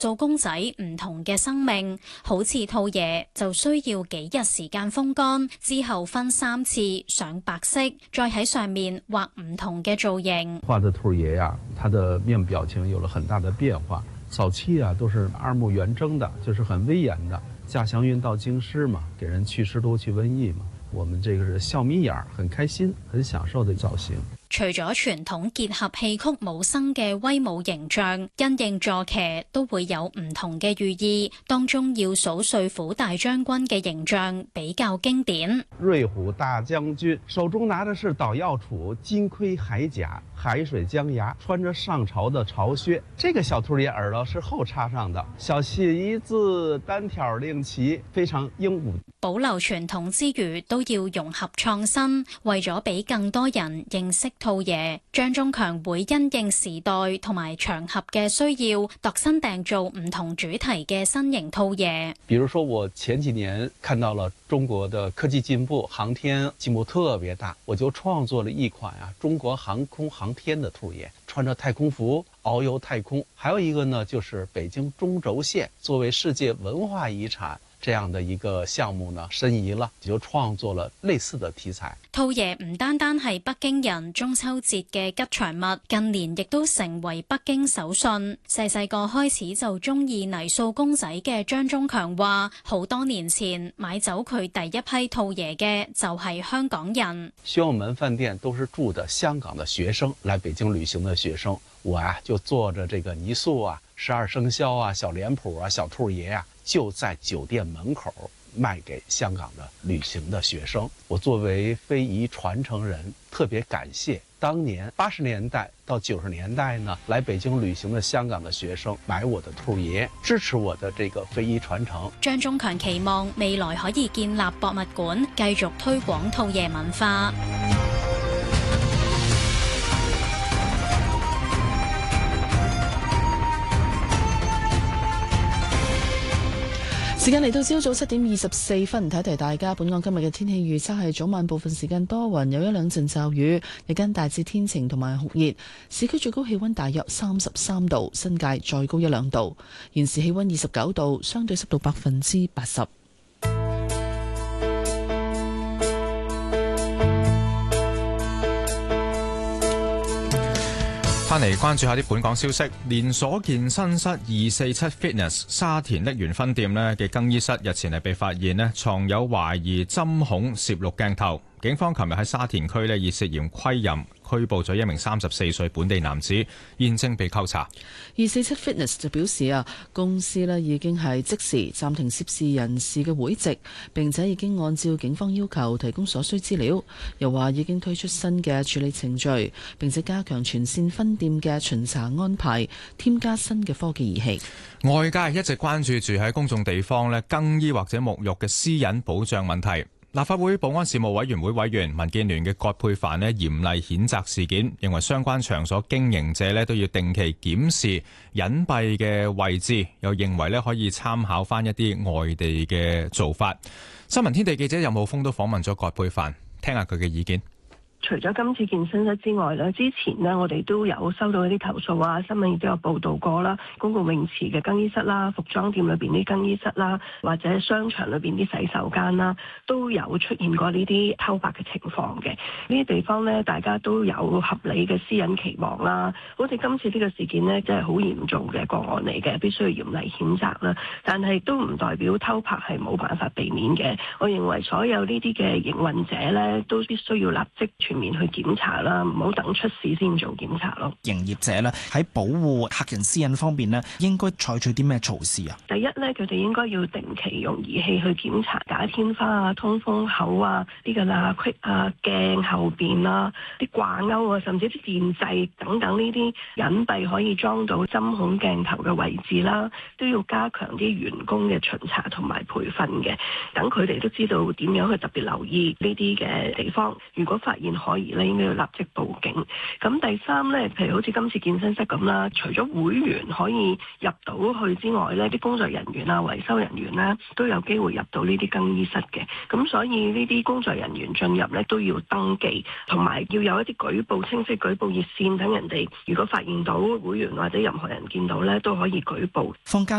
做公仔唔同嘅生命，好似兔爺就需要幾日時間風乾，之後分3次上白色，再喺上面畫唔同嘅造型。 畫的兔爺呀，他的面部表情有了很大的變化。早期啊，都是2目圓睜的，就是很威嚴的。駕祥雲到京師嘛，給人去濕毒去瘟疫嘛。我們這個是笑眯眼，很開心，很享受的造型。 除咗傳統結合戲曲武生嘅威武形象，因應坐騎都會有唔同嘅寓意。當中要數睡虎大將軍嘅形象比較經典。 瑞虎大將軍手中拿的是搗藥杵，金盔鎧甲，海水江崖，穿着上朝的朝靴。這個小兔爺耳朵是後插上的，小細字單挑令旗，非常英武。 保留傳統之餘，都要融合創新，為咗俾更多人認識兔爺，張忠強會因應時代同埋場合嘅需要，度身訂造唔同主題嘅新型兔爺。 比如說，我前幾年看到了中國的科技進步，航天進步特別大，我就創作了一款中國航空航天的兔爺，穿着太空服遨遊太空。還有一個呢，就是北京中軸線作為世界文化遺產這樣的一個項目呢，申遺了，就創作了類似的題材。 兔爺唔單單係北京人中秋節嘅吉祥物，近年亦都成為北京手信。細細個開始就中意泥塑公仔嘅張忠強話，好多年前買走佢第一批兔爺嘅就係香港人。 宣武門飯店都是住的香港的學生，來北京旅行的學生，我就做着這個泥塑12生肖小臉譜小兔爺就在酒店門口賣給香港的旅行的學生。我作為非遺傳承人，特別感謝當年80年代到90年代呢，來北京旅行的香港的學生買我的兔爺，支持我的這個非遺傳承。 張忠強期望未來可以建立博物館，繼續推廣兔爺文化。 時間嚟到朝早7點24分，提提大家。本港今日嘅天氣預測係早晚部分時間多雲，有1-2陣驟雨，日間大致天晴同埋酷熱。市區最高氣溫大約33度，新界再高1-2度。現時氣溫29度，相對濕度80%。 翻嚟關注下啲本港消息，連鎖健身室247 Fitness 沙田瀝源分店呢嘅更衣室日前係被發現呢藏有懷疑針孔攝錄鏡頭。警方琴日喺沙田區呢以涉嫌窺淫拘捕咗一名34歲本地男子，現正被扣查。 247 Fitness 就表示公司呢已經係即時暫停涉事人士嘅會籍，並且已經按照警方要求提供所需資料。又話已經推出新嘅處理程序，並且加強全線分店嘅巡查安排，添加新嘅科技儀器。 外界一直關注住喺公眾地方呢更衣或者沐浴嘅私隱保障問題。立法會保安事務委員會委員民建聯嘅葛珮帆呢嚴厲譴責事件，認為相關場所經營者呢都要定期檢視隱蔽嘅位置，又認為呢可以參考翻一啲外地嘅做法。新聞天地記者任浩峰都訪問咗葛珮帆，聽下佢嘅意見。 除咗今次健身室之外咧，之前咧我哋都有收到一啲投訴啊，新聞亦都有報道過啦。公共泳池嘅更衣室啦，服裝店裏邊啲更衣室啦，或者商場裏邊啲洗手間啦，都有出現過呢啲偷拍嘅情況嘅。呢啲地方咧，大家都有合理嘅私隱期望啦。我哋今次呢個事件咧，真係好嚴重嘅個案嚟嘅，必須要嚴厲譴責啦。但係都唔代表偷拍係冇辦法避免嘅。我認為所有呢啲嘅營運者咧，都必須要立即全面去檢查啦，唔好等出事先做檢查咯。 營業者咧喺保護客人私隱方面咧，應該採取啲咩措施啊？第一咧，佢哋應該要定期用儀器去檢查假天花啊、通風口啊、呢個罅隙啊、鏡後邊啦、啲掛鈎啊，甚至啲電掣等等呢啲隱蔽可以裝到針孔鏡頭嘅位置啦，都要加強啲員工嘅巡查同埋培訓嘅，等佢哋都知道點樣去特別留意呢啲嘅地方。如果發現可疑咧，應該要立即報警。咁第三咧，譬如好似今次健身室咁啦，除咗會員可以入到去之外咧，啲工作人員啊、維修人員咧都有機會入到呢啲更衣室嘅。咁所以呢啲工作人員進入咧都要登記，同埋要有一啲舉報清晰舉報熱線，等人哋如果發現到會員或者任何人見到咧都可以舉報。 坊間